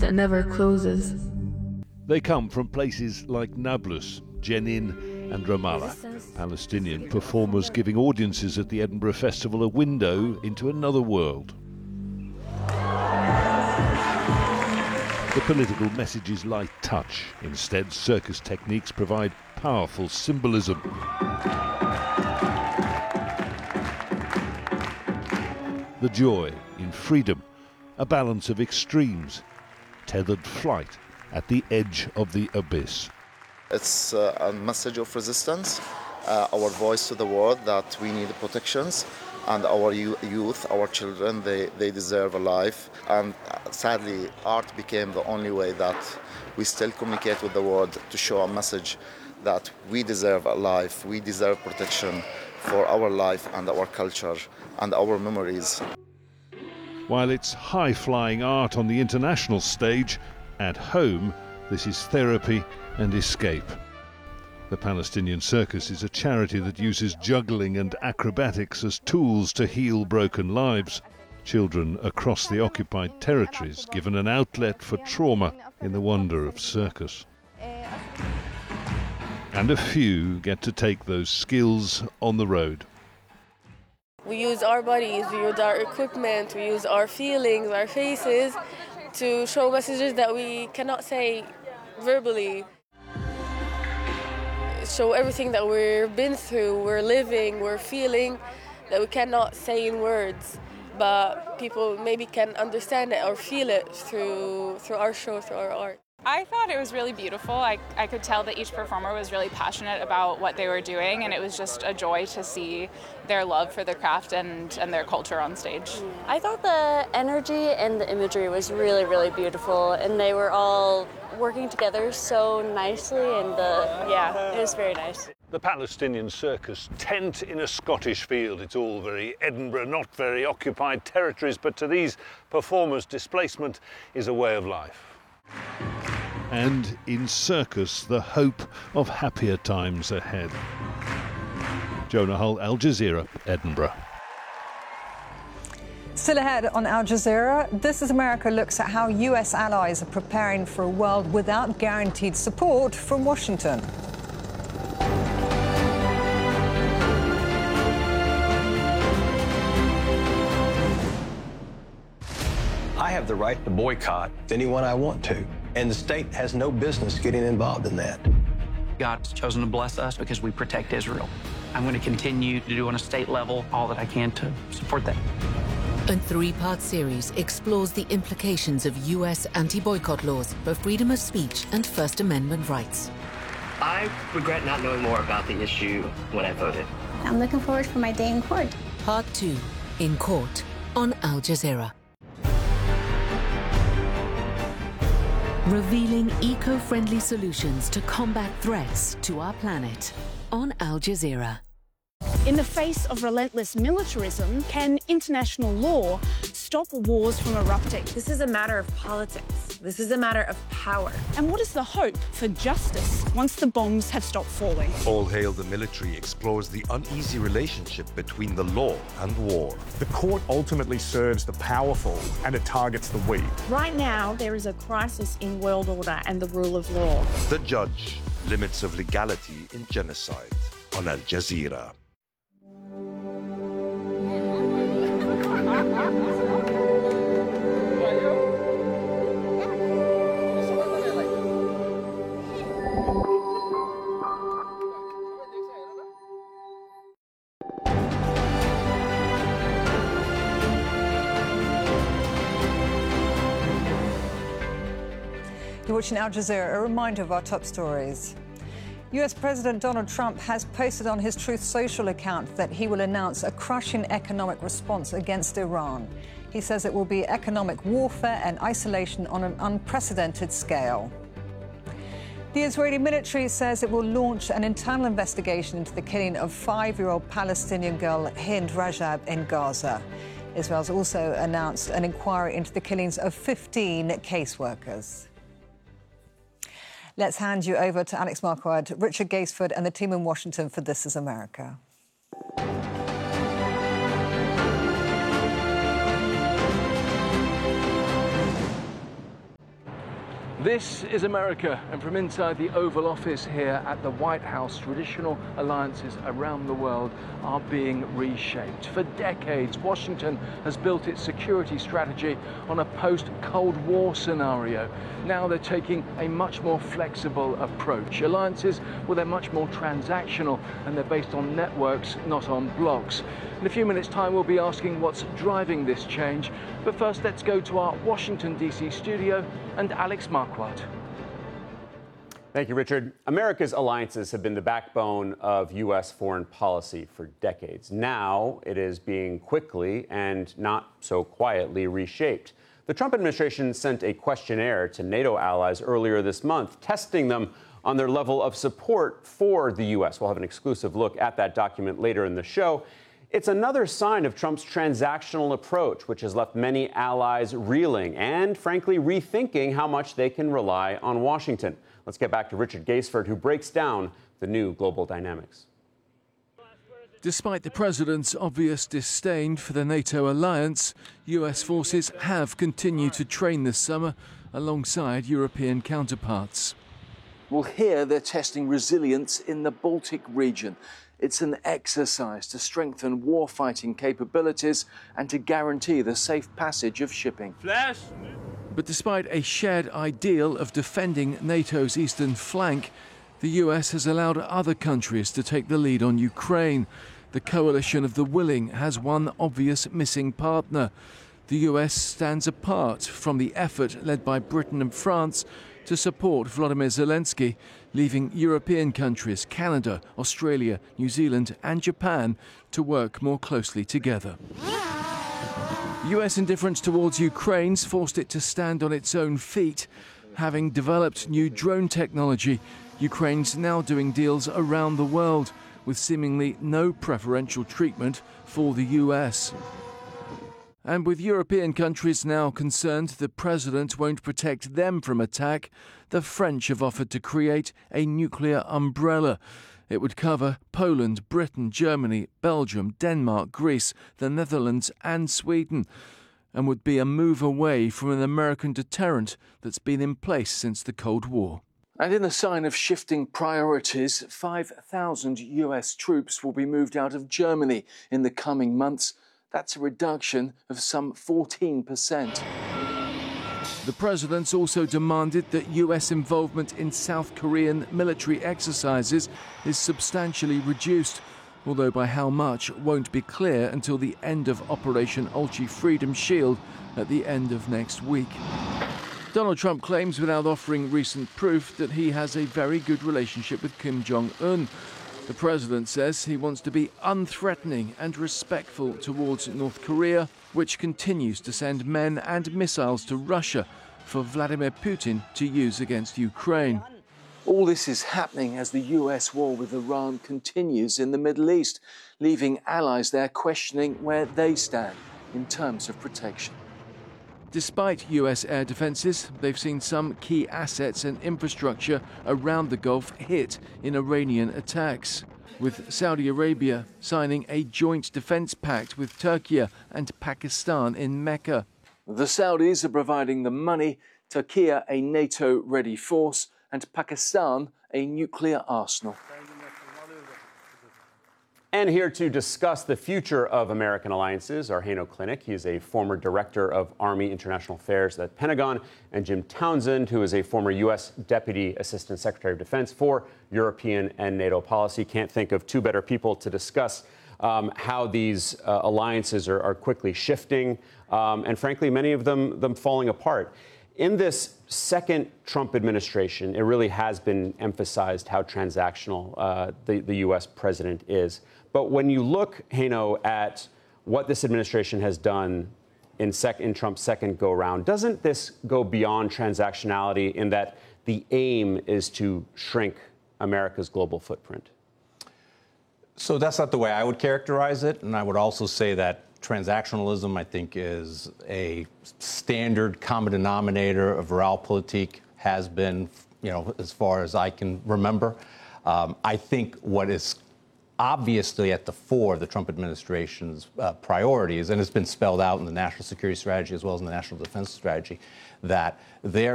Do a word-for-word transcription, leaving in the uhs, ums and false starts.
that never closes. They come from places like Nablus, Jenin and Ramallah. Palestinian performers giving audiences at the Edinburgh Festival a window into another world. The political messages light touch. Instead, circus techniques provide powerful symbolism. The joy in freedom, a balance of extremes, tethered flight at the edge of the abyss. It's uh, a message of resistance, uh, our voice to the world that we need protections, and our youth, our children, they, they deserve a life. And sadly, art became the only way that we still communicate with the world to show a message that we deserve a life, we deserve protection for our life and our culture and our memories. While it's high-flying art on the international stage, at home, this is therapy and escape. The Palestinian Circus is a charity that uses juggling and acrobatics as tools to heal broken lives. Children across the occupied territories given an outlet for trauma in the wonder of circus. And a few get to take those skills on the road. We use our bodies, we use our equipment, we use our feelings, our faces to show messages that we cannot say verbally. Show everything that we've been through, we're living, we're feeling, that we cannot say in words, but people maybe can understand it or feel it through through our show, through our art. I thought it was really beautiful. I, I could tell that each performer was really passionate about what they were doing, and it was just a joy to see their love for the craft and, and their culture on stage. I thought the energy and the imagery was really, really beautiful, and they were all working together so nicely, and the, yeah, it was very nice. The Palestinian Circus, tent in a Scottish field. It's all very Edinburgh, not very occupied territories, but to these performers, displacement is a way of life. And in circus, the hope of happier times ahead. Jonah Hull, Al Jazeera, Edinburgh. Still ahead on Al Jazeera, This is America looks at how U S allies are preparing for a world without guaranteed support from Washington. I have the right to boycott anyone I want to, and the state has no business getting involved in that. God's chosen to bless us because we protect Israel. I'm going to continue to do on a state level all that I can to support that. A three-part series explores the implications of U S anti-boycott laws for freedom of speech and First Amendment rights. I regret not knowing more about the issue when I voted. I'm looking forward for my day in court. Part two, In Court, on Al Jazeera. Revealing eco-friendly solutions to combat threats to our planet on Al Jazeera. In the face of relentless militarism, can international law stop wars from erupting? This is a matter of politics. This is a matter of power. And what is the hope for justice once the bombs have stopped falling? All Hail the Military explores the uneasy relationship between the law and war. The court ultimately serves the powerful and it targets the weak. Right now, there is a crisis in world order and the rule of law. The Judge, Limits of Legality in Genocide on Al Jazeera. You're watching Al Jazeera. A reminder of our top stories. U S President Donald Trump has posted on his Truth Social account that he will announce a crushing economic response against Iran. He says it will be economic warfare and isolation on an unprecedented scale. The Israeli military says it will launch an internal investigation into the killing of five-year-old Palestinian girl Hind Rajab in Gaza. Israel's also announced an inquiry into the killings of fifteen caseworkers. Let's hand you over to Alex Marquardt, Richard Gaisford and the team in Washington for This is America. This is America, and from inside the Oval Office here at the White House, traditional alliances around the world are being reshaped. For decades, Washington has built its security strategy on a post-Cold War scenario. Now they're taking a much more flexible approach. Alliances, well, they're much more transactional, and they're based on networks, not on blocks. In a few minutes' time, we'll be asking what's driving this change. But first, let's go to our Washington, D C studio and Alex Marquardt. Thank you, Richard. America's alliances have been the backbone of U S foreign policy for decades. Now it is being quickly and not so quietly reshaped. The Trump administration sent a questionnaire to NATO allies earlier this month, testing them on their level of support for the U S. We'll have an exclusive look at that document later in the show. It's another sign of Trump's transactional approach, which has left many allies reeling and, frankly, rethinking how much they can rely on Washington. Let's get back to Richard Gaisford, who breaks down the new global dynamics. Despite the president's obvious disdain for the NATO alliance, U S forces have continued to train this summer alongside European counterparts. Well, here they're testing resilience in the Baltic region. It's an exercise to strengthen warfighting capabilities and to guarantee the safe passage of shipping. Flash! But despite a shared ideal of defending NATO's eastern flank, the U S has allowed other countries to take the lead on Ukraine. The coalition of the willing has one obvious missing partner. The U S stands apart from the effort led by Britain and France to support Volodymyr Zelensky, leaving European countries, Canada, Australia, New Zealand and Japan to work more closely together. U S indifference towards Ukraine's forced it to stand on its own feet. Having developed new drone technology, Ukraine's now doing deals around the world with seemingly no preferential treatment for the U S. And with European countries now concerned the president won't protect them from attack, the French have offered to create a nuclear umbrella. It would cover Poland, Britain, Germany, Belgium, Denmark, Greece, the Netherlands and Sweden, and would be a move away from an American deterrent that's been in place since the Cold War. And in a sign of shifting priorities, five thousand U S troops will be moved out of Germany in the coming months. That's a reduction of some fourteen percent. The president's also demanded that U S involvement in South Korean military exercises is substantially reduced, although by how much won't be clear until the end of Operation Ulchi Freedom Shield at the end of next week. Donald Trump claims, without offering recent proof, that he has a very good relationship with Kim Jong-un. The president says he wants to be unthreatening and respectful towards North Korea, which continues to send men and missiles to Russia for Vladimir Putin to use against Ukraine. All this is happening as the U S war with Iran continues in the Middle East, leaving allies there questioning where they stand in terms of protection. Despite U S air defences, they've seen some key assets and infrastructure around the Gulf hit in Iranian attacks, with Saudi Arabia signing a joint defence pact with Turkey and Pakistan in Mecca. The Saudis are providing the money, Turkey a NATO-ready force, and Pakistan a nuclear arsenal. And here to discuss the future of American alliances are Haino Klinik. He is a former director of Army International Affairs at Pentagon, and Jim Townsend, who is a former U S Deputy Assistant Secretary of Defense for European and NATO policy. Can't think of two better people to discuss um, how these uh, alliances are, are quickly shifting, um, and frankly, many of them, them falling apart. In this second Trump administration, it really has been emphasized how transactional uh, the, the U S president is. But when you look, Haino, at what this administration has done in, sec- in Trump's second go-round, doesn't this go beyond transactionality in that the aim is to shrink America's global footprint? So that's not the way I would characterize it. And I would also say that transactionalism, I think, is a standard common denominator of realpolitik, has been, you know, as far as I can remember. Um, I think what is obviously at the fore of the Trump administration's uh, priorities, and it's been spelled out in the national security strategy as well as in the national defense strategy, that their